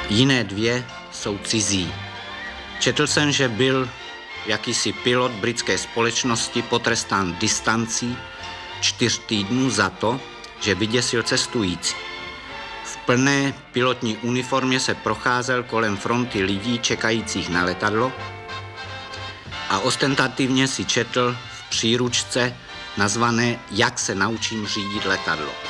Jiné dvě jsou cizí. Četl jsem, že byl jakýsi pilot britské společnosti potrestán distancí 4 týdnů za to, že vyděsil cestující. V plné pilotní uniformě se procházel kolem fronty lidí čekajících na letadlo a ostentativně si četl v příručce nazvané Jak se naučím řídit letadlo.